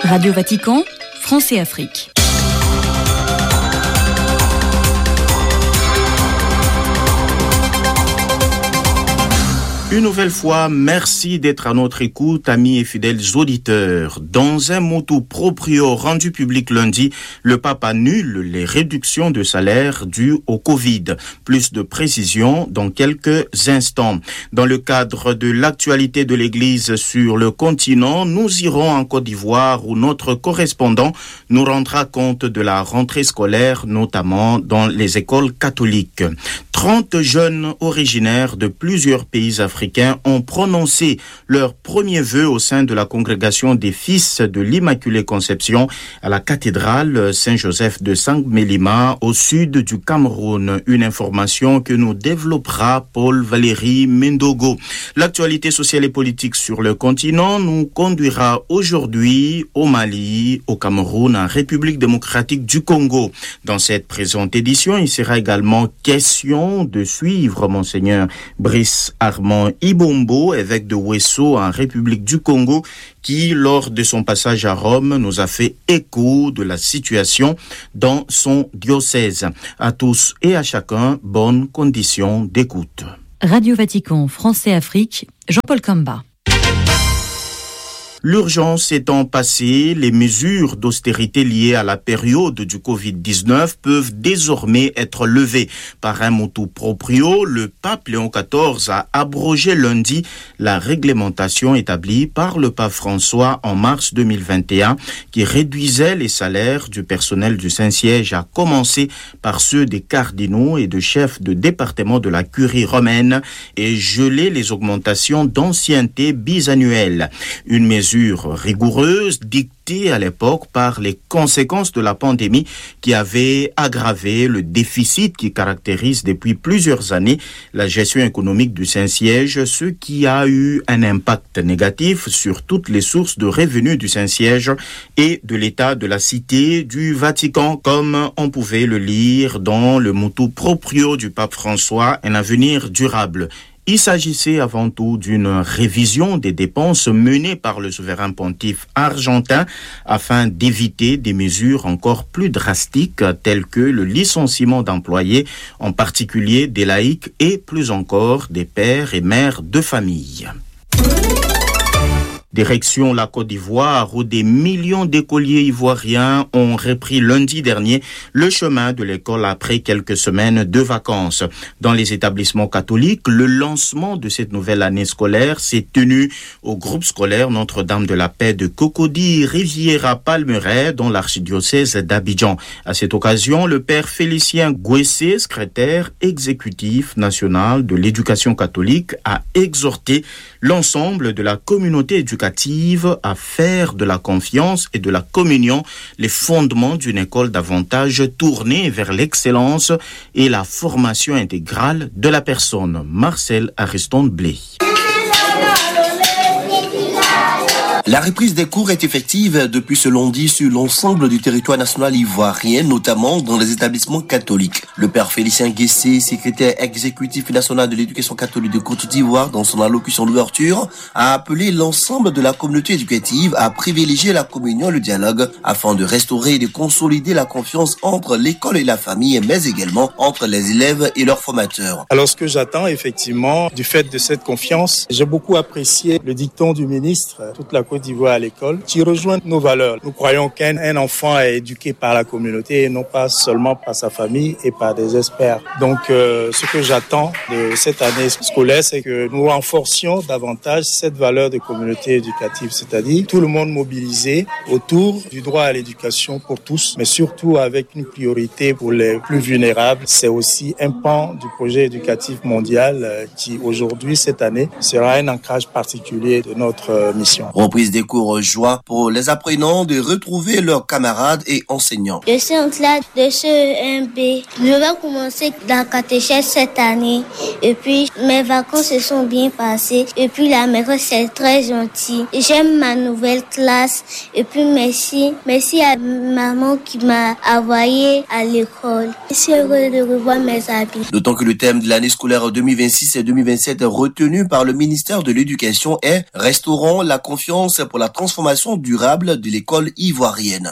Radio Vatican, France et Afrique. Une nouvelle fois, merci d'être à notre écoute, amis et fidèles auditeurs. Dans un motu proprio rendu public lundi, le pape annule les réductions de salaire dues au Covid. Plus de précisions dans quelques instants. Dans le cadre de l'actualité de l'Église sur le continent, nous irons en Côte d'Ivoire où notre correspondant nous rendra compte de la rentrée scolaire, notamment dans les écoles catholiques. 30 jeunes originaires de plusieurs pays africains ont prononcé leur premier vœu au sein de la congrégation des Fils de l'Immaculée Conception à la cathédrale Saint-Joseph de Saint-Mélima au sud du Cameroun. Une information que nous développera Paul-Valéry Mendogo. L'actualité sociale et politique sur le continent nous conduira aujourd'hui au Mali, au Cameroun, en République démocratique du Congo. Dans cette présente édition, il sera également question de suivre Monseigneur Brice Armand Ibombo, évêque de Ouesso en République du Congo, qui, lors de son passage à Rome, nous a fait écho de la situation dans son diocèse. À tous et à chacun, bonnes conditions d'écoute. Radio Vatican, France et Afrique, Jean-Paul Kamba. L'urgence étant passée, les mesures d'austérité liées à la période du Covid-19 peuvent désormais être levées. Par un motu proprio, le pape Léon XIV a abrogé lundi la réglementation établie par le pape François en mars 2021 qui réduisait les salaires du personnel du Saint-Siège, à commencer par ceux des cardinaux et de chefs de département de la curie romaine, et gelé les augmentations d'ancienneté bisannuelles. Une mesure rigoureuse dictée à l'époque par les conséquences de la pandémie qui avait aggravé le déficit qui caractérise depuis plusieurs années la gestion économique du Saint-Siège, ce qui a eu un impact négatif sur toutes les sources de revenus du Saint-Siège et de l'état de la cité du Vatican, comme on pouvait le lire dans le motu proprio du pape François, un avenir durable. Il s'agissait avant tout d'une révision des dépenses menées par le souverain pontife argentin afin d'éviter des mesures encore plus drastiques telles que le licenciement d'employés, en particulier des laïcs et plus encore des pères et mères de famille. Direction la Côte d'Ivoire, où des millions d'écoliers ivoiriens ont repris lundi dernier le chemin de l'école après quelques semaines de vacances. Dans les établissements catholiques, le lancement de cette nouvelle année scolaire s'est tenu au groupe scolaire Notre-Dame de la Paix de Cocody, Riviera-Palmeraie, dans l'archidiocèse d'Abidjan. À cette occasion, le père Félicien Gouessé, secrétaire exécutif national de l'éducation catholique, a exhorté l'ensemble de la communauté éducative à faire de la confiance et de la communion les fondements d'une école davantage tournée vers l'excellence et la formation intégrale de la personne. Marcel Ariston-Blé. La reprise des cours est effective depuis ce lundi sur l'ensemble du territoire national ivoirien, notamment dans les établissements catholiques. Le père Félicien Guessé, secrétaire exécutif national de l'éducation catholique de Côte d'Ivoire, dans son allocution d'ouverture, a appelé l'ensemble de la communauté éducative à privilégier la communion et le dialogue afin de restaurer et de consolider la confiance entre l'école et la famille, mais également entre les élèves et leurs formateurs. Alors ce que j'attends effectivement du fait de cette confiance, j'ai beaucoup apprécié le dicton du ministre, toute la Côte d'Ivoire à l'école, qui rejoint nos valeurs. Nous croyons qu'un enfant est éduqué par la communauté et non pas seulement par sa famille et par des experts. Donc, ce que j'attends de cette année scolaire, c'est que nous renforcions davantage cette valeur de communauté éducative, c'est-à-dire tout le monde mobilisé autour du droit à l'éducation pour tous, mais surtout avec une priorité pour les plus vulnérables. C'est aussi un pan du projet éducatif mondial qui, aujourd'hui, cette année, sera un ancrage particulier de notre mission. Reprise des cours joie pour les apprenants de retrouver leurs camarades et enseignants. Je suis en classe de CE1B. Je vais commencer la catéchèse cette année. Et puis, mes vacances se sont bien passées. Et puis, la maîtresse est très gentille. J'aime ma nouvelle classe. Et puis, merci. Merci à maman qui m'a envoyé à l'école. Je suis heureuse de revoir mes amis. D'autant que le thème de l'année scolaire 2026 et 2027 retenu par le ministère de l'Éducation est « Restaurant la confiance Alliance pour la transformation durable de l'école ivoirienne.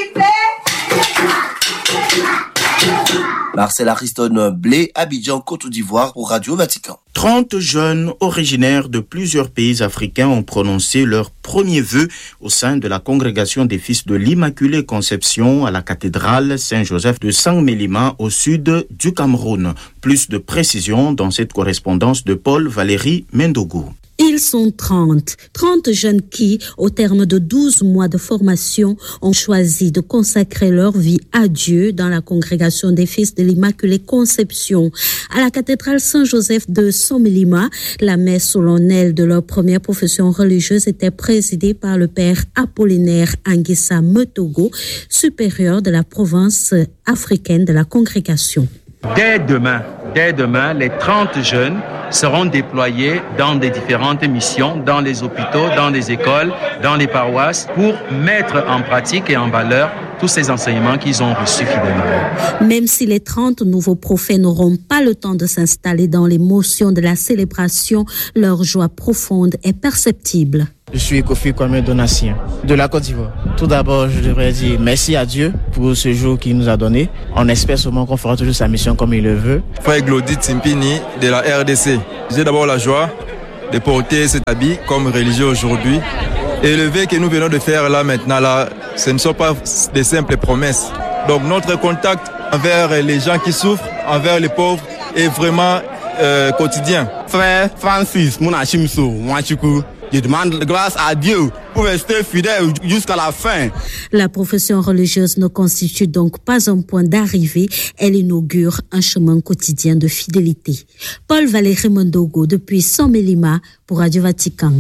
Marcel Ariston Blé, Abidjan, Côte d'Ivoire pour Radio Vatican. 30 jeunes originaires de plusieurs pays africains ont prononcé leur premier vœu au sein de la congrégation des fils de l'Immaculée Conception à la cathédrale Saint-Joseph de Sang-Mélima au sud du Cameroun. Plus de précisions dans cette correspondance de Paul-Valéry Mendogo. Ils sont 30 jeunes qui, au terme de 12 mois de formation, ont choisi de consacrer leur vie à Dieu dans la congrégation des fils de l'Immaculée Conception. À la cathédrale Saint-Joseph de Sang-Mélima, la messe solennelle de leur première profession religieuse était présidée par le père Apollinaire Anguissa Metogo, supérieur de la province africaine de la congrégation. Dès demain, les 30 jeunes seront déployés dans des différentes missions, dans les hôpitaux, dans les écoles, dans les paroisses, pour mettre en pratique et en valeur tous ces enseignements qu'ils ont reçus fidèlement. Même si les 30 nouveaux prophètes n'auront pas le temps de s'installer dans l'émotion de la célébration, leur joie profonde est perceptible. Je suis Kofi Kwame Donatien de la Côte d'Ivoire. Tout d'abord, je devrais dire merci à Dieu pour ce jour qu'il nous a donné. On espère seulement qu'on fera toujours sa mission comme il le veut. Frère Glody Timpini de la RDC. J'ai d'abord la joie de porter cet habit comme religieux aujourd'hui. Et le vœu que nous venons de faire là maintenant, ce ne sont pas des simples promesses. Donc notre contact envers les gens qui souffrent, envers les pauvres, est vraiment quotidien. Frère Francis Mounachimso Mwachikou, je demande grâce à Dieu pour rester fidèle jusqu'à la fin. La profession religieuse ne constitue donc pas un point d'arrivée, elle inaugure un chemin quotidien de fidélité. Paul-Valéry Mendogo depuis Sang-Mélima pour Radio Vatican.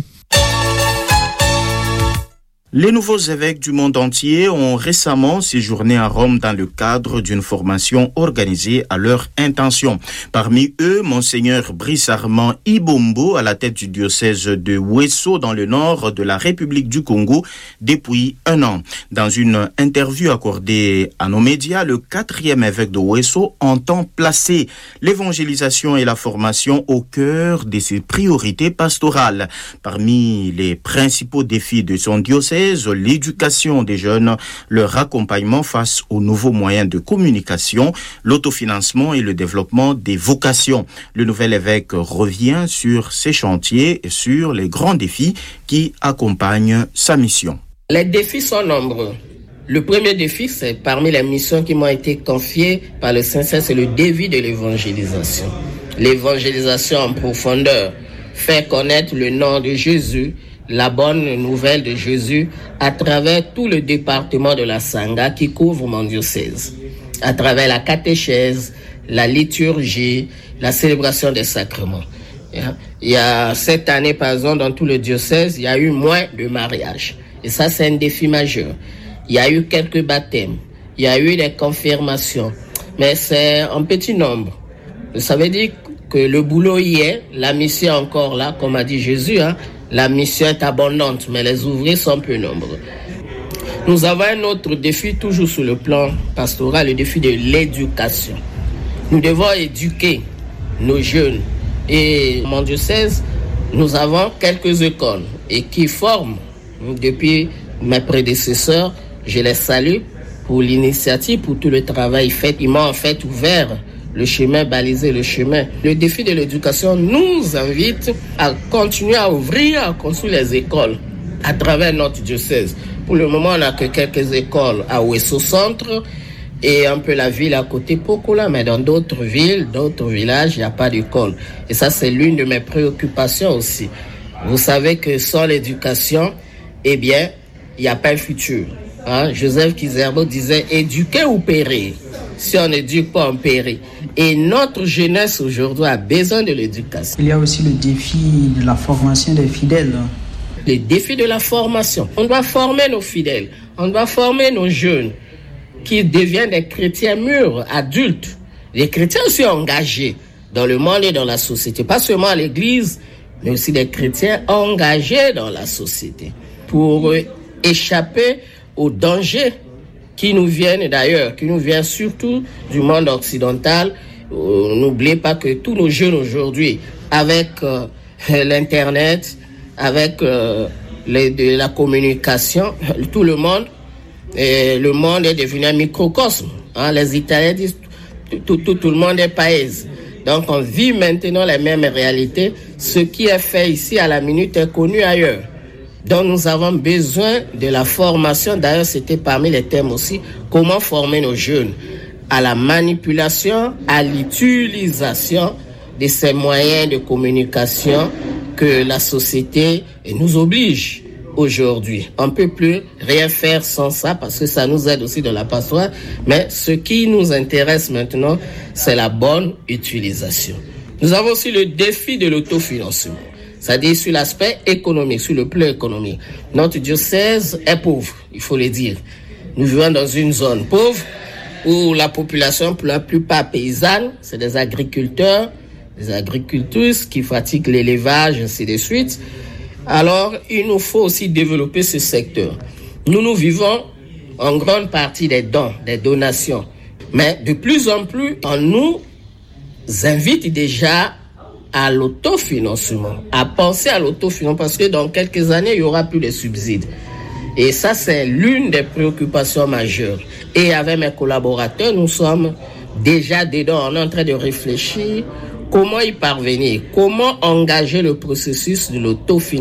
Les nouveaux évêques du monde entier ont récemment séjourné à Rome dans le cadre d'une formation organisée à leur intention. Parmi eux, Monseigneur Brice Armand Ibombo, à la tête du diocèse de Ouesso dans le nord de la République du Congo depuis 1 an. Dans une interview accordée à nos médias, le 4e évêque de Ouesso entend placer l'évangélisation et la formation au cœur de ses priorités pastorales. Parmi les principaux défis de son diocèse, l'éducation des jeunes, leur accompagnement face aux nouveaux moyens de communication, l'autofinancement et le développement des vocations. Le nouvel évêque revient sur ces chantiers et sur les grands défis qui accompagnent sa mission. Les défis sont nombreux. Le premier défi, c'est parmi les missions qui m'ont été confiées par le Saint-Saint, c'est le défi de l'évangélisation. L'évangélisation en profondeur, faire connaître le nom de Jésus, la bonne nouvelle de Jésus à travers tout le département de la Sangha qui couvre mon diocèse, à travers la catéchèse, la liturgie, la célébration des sacrements. Il y a cette année, par exemple, dans tout le diocèse, il y a eu moins de mariages. Et ça, c'est un défi majeur. Il y a eu quelques baptêmes, il y a eu des confirmations, mais c'est un petit nombre. Ça veut dire que le boulot y est, la mission est encore là, comme a dit Jésus, la mission est abondante, mais les ouvriers sont peu nombreux. Nous avons un autre défi, toujours sur le plan pastoral, le défi de l'éducation. Nous devons éduquer nos jeunes. Et mon diocèse, nous avons quelques écoles et qui forment. Depuis mes prédécesseurs, je les salue pour l'initiative, pour tout le travail fait. Ils m'ont en fait ouvert le chemin, baliser le chemin. Le défi de l'éducation nous invite à continuer à ouvrir, à construire les écoles à travers notre diocèse. Pour le moment, on n'a que quelques écoles à Ouesso Centre et un peu la ville à côté Pokola, mais dans d'autres villes, d'autres villages, il n'y a pas d'école. Et ça, c'est l'une de mes préoccupations aussi. Vous savez que sans l'éducation, eh bien, il n'y a pas un futur. Joseph Kizerbo disait « éduquer ou périr ». Si on n'éduque pas, on périt. Et notre jeunesse aujourd'hui a besoin de l'éducation. Il y a aussi le défi de la formation des fidèles. Le défi de la formation. On doit former nos fidèles. On doit former nos jeunes qui deviennent des chrétiens mûrs, adultes. Des chrétiens aussi engagés dans le monde et dans la société. Pas seulement à l'église, mais aussi des chrétiens engagés dans la société. Pour échapper aux dangers qui nous viennent d'ailleurs, qui nous viennent surtout du monde occidental. N'oubliez pas que tous nos jeunes aujourd'hui, avec l'Internet, avec de la communication, tout le monde est devenu un microcosme. Les Italiens disent tout le monde est paese. Donc on vit maintenant les mêmes réalités. Ce qui est fait ici à la minute est connu ailleurs. Donc nous avons besoin de la formation. D'ailleurs, c'était parmi les thèmes aussi. Comment former nos jeunes à la manipulation, à l'utilisation de ces moyens de communication que la société nous oblige aujourd'hui. On ne peut plus rien faire sans ça parce que ça nous aide aussi dans la passoire. Mais ce qui nous intéresse maintenant, c'est la bonne utilisation. Nous avons aussi le défi de l'autofinancement. C'est-à-dire sur l'aspect économique, sur le plan économique. Notre diocèse est pauvre, il faut le dire. Nous vivons dans une zone pauvre où la population, pour la plupart paysanne, c'est des agriculteurs, des agricultrices qui pratiquent l'élevage, ainsi de suite. Alors, il nous faut aussi développer ce secteur. Nous vivons en grande partie des dons, des donations. Mais de plus en plus, on nous invite déjà à l'autofinancement, à penser à l'autofinancement, parce que dans quelques années, il n'y aura plus de subsides. Et ça, c'est l'une des préoccupations majeures. Et avec mes collaborateurs, nous sommes déjà dedans, on est en train de réfléchir comment y parvenir, comment engager le processus de l'autofinancement.